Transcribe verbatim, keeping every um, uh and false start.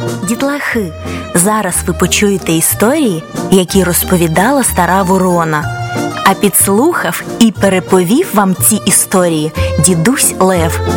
Дітлахи, зараз ви почуєте історії, які розповідала стара ворона. А підслухав і переповів вам ці історії дідусь Лев.